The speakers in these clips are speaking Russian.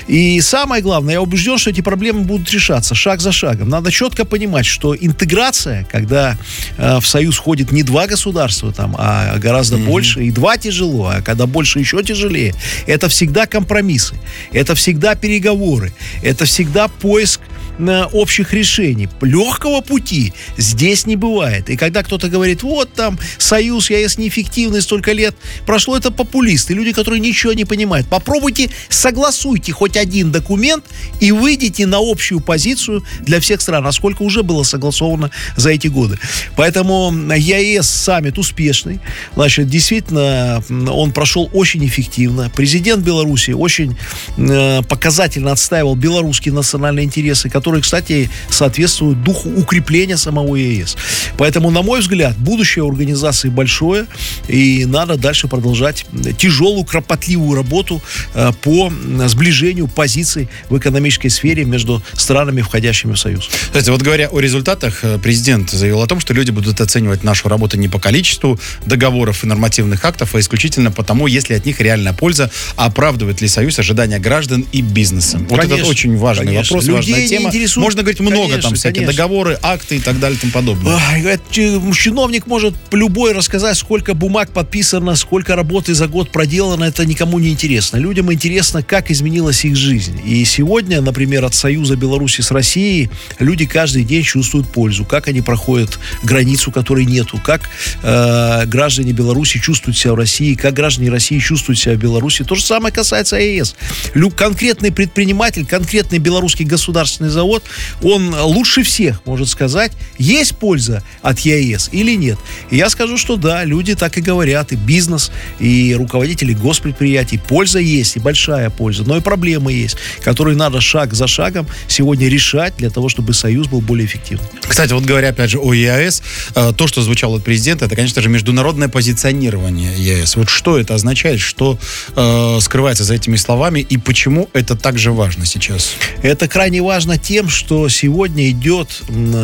И самое главное, я убежден, что эти проблемы будут решаться шаг за шагом. Надо четко понимать, что интеграция, когда в союз входит не два государства, а гораздо больше, и два тяжело, а когда больше еще тяжелее, это всегда компромиссы, это всегда переговоры, это всегда поиск общих решений. Легкого пути здесь не бывает. И когда кто-то говорит, вот там союз ЕС неэффективный, столько лет прошло, это популисты, люди, которые ничего не понимают. Попробуйте, согласуйте хоть один документ и выйдите на общую позицию для всех стран, а сколько уже было согласовано за эти годы. Поэтому ЕС саммит успешный. Значит, действительно, он прошел очень эффективно. Президент Беларуси очень показательно отстаивал белорусские национальные интересы, которые, кстати, соответствуют духу укрепления самого ЕС. Поэтому, на мой взгляд, будущее у организации большое, и надо дальше продолжать тяжелую, кропотливую работу по сближению позиций в экономической сфере между странами, входящими в Союз. Кстати, вот говоря о результатах, президент заявил о том, что люди будут оценивать нашу работу не по количеству договоров и нормативных актов, а исключительно по тому, есть ли от них реальная польза, оправдывает ли Союз ожидания граждан и бизнеса. Вот конечно, это очень важный вопрос, важная тема. Можно говорить много, там всякие договоры, акты и так далее и тому подобное. Чиновник может любой рассказать, сколько бумаг подписано, сколько работы за год проделано, это никому не интересно. Людям интересно, как изменилась их жизнь. И сегодня, например, от союза Беларуси с Россией люди каждый день чувствуют пользу, как они проходят границу, которой нету, как граждане Беларуси чувствуют себя в России, как граждане России чувствуют себя в Беларуси. То же самое касается ЕС. Конкретный предприниматель, конкретный белорусский государственный завод, он лучше всех может сказать, есть польза от ЕС или нет. И я скажу, что да, люди так и говорят, и бизнес, и руководители госпредприятий. Польза есть, и большая польза, но и проблемы есть, которые надо шаг за шагом сегодня решать для того, чтобы союз был более эффективным. Кстати, вот говоря опять же о ЕАЭС, то, что звучало от президента, это, конечно же, международное позиционирование ЕАЭС. Вот что это означает, что скрывается за этими словами, и почему это так же важно сейчас? Это крайне важно тем, что сегодня идет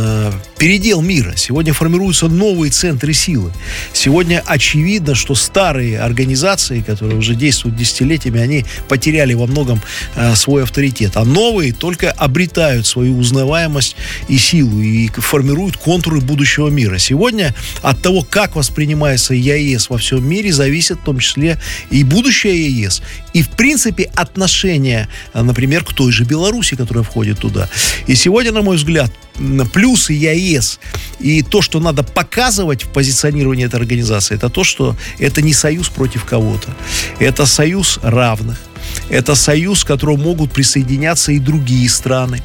передел мира. Сегодня формируются новые центры силы. Сегодня очевидно, что старые организации, которые уже действуют десятилетиями, они потеряли во многом свой авторитет. А новые только обретают свою узнаваемость и силу, и формируют контуры будущего мира. Сегодня от того, как воспринимается ЕАЭС во всем мире, зависит в том числе и будущее ЕАЭС. И, в принципе, отношение, например, к той же Беларуси, которая входит туда. И сегодня, на мой взгляд, плюсы ЕАЭС и то, что надо показывать в позиционировании этой организации, это то, что это не союз против кого-то. Это союз равных. Это союз, к которому могут присоединяться и другие страны.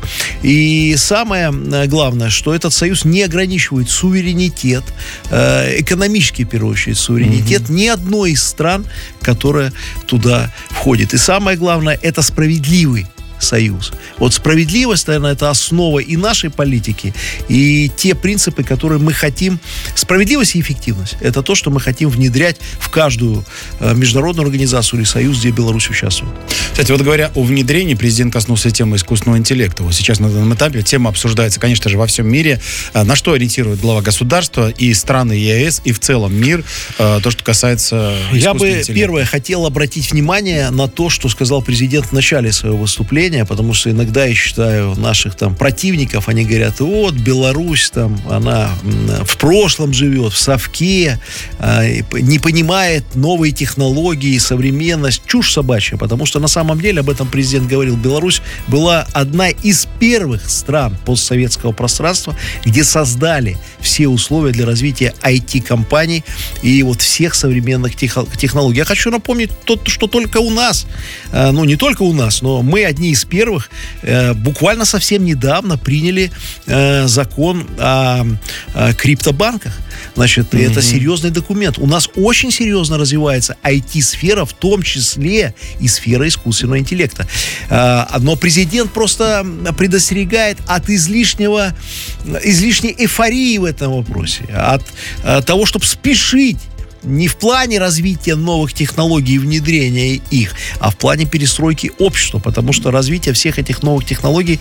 И самое главное, что этот союз не ограничивает суверенитет, экономический, в первую очередь, суверенитет ни одной из стран, которая туда входит. И самое главное, это справедливый союз. Вот справедливость, наверное, это основа и нашей политики, и те принципы, которые мы хотим. Справедливость и эффективность – это то, что мы хотим внедрять в каждую международную организацию или союз, где Беларусь участвует. Кстати, вот говоря о внедрении, президент коснулся темы искусственного интеллекта. Вот сейчас на данном этапе тема обсуждается, конечно же, во всем мире. На что ориентирует глава государства и страны ЕАЭС, и в целом мир, то, что касается искусственного интеллекта? Я бы, первое, хотел обратить внимание на то, что сказал президент в начале своего выступления, потому что иногда я считаю наших там противников, они говорят, вот, Беларусь там, она в прошлом живет, в совке, не понимает новые технологии, современность. Чушь собачья, потому что на самом деле, об этом президент говорил, Беларусь была одна из первых стран постсоветского пространства, где создали все условия для развития IT-компаний и вот всех современных технологий. Я хочу напомнить, что только у нас, ну не только у нас, но мы одни из первых буквально совсем недавно приняли закон о криптобанках. Значит, это серьезный документ. У нас очень серьезно развивается IT-сфера, в том числе и сфера искусственного интеллекта. Но президент просто предостерегает от излишней эйфории в этом вопросе, от того, чтобы спешить. Не в плане развития новых технологий и внедрения их, а в плане перестройки общества, потому что развитие всех этих новых технологий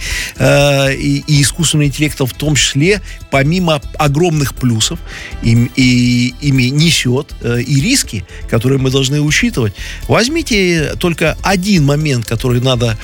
и искусственного интеллекта в том числе, помимо огромных плюсов, ими несет и риски, которые мы должны учитывать. Возьмите только один момент, который надо